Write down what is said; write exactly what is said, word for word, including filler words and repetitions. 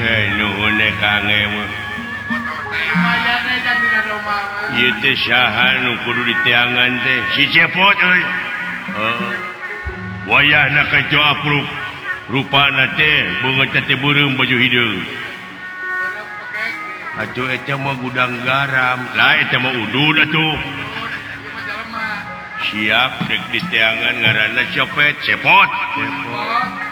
kudu ditiangan teh si cepot wayah nak kaco apruk rupana teh bunga teh burung baju hidung atuh eta mah gudang garam lah eta mah udud atuh siap dek ditiangan ngaranna copet cepot cepot